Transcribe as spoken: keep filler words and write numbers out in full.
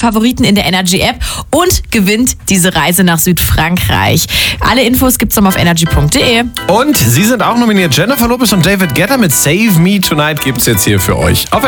Favoriten in der Energy App und gewinnt diese Reise nach Südfrankreich. Alle Infos gibt's noch auf energy punkt de. Und sie sind auch nominiert. Jennifer Lopez und David Guetta mit Save Me Tonight gibt's jetzt hier für euch. Auf